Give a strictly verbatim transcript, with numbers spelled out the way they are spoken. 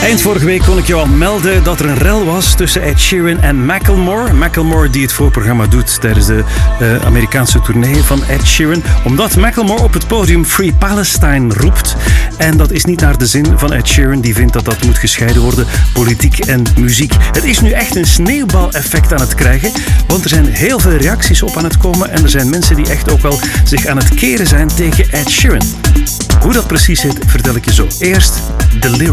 Eind vorige week kon ik jou al melden dat er een rel was tussen Ed Sheeran en Macklemore. Macklemore die het voorprogramma doet tijdens de uh, Amerikaanse tournee van Ed Sheeran. Omdat Macklemore op het podium Free Palestine roept. En dat is niet naar de zin van Ed Sheeran. Die vindt dat dat moet gescheiden worden, politiek en muziek. Het is nu echt een sneeuwbaleffect aan het krijgen. Want er zijn heel veel reacties op aan het komen. En er zijn mensen die echt ook wel zich aan het keren zijn tegen Ed Sheeran. Hoe dat precies zit, vertel ik je zo. Eerst de lyrics.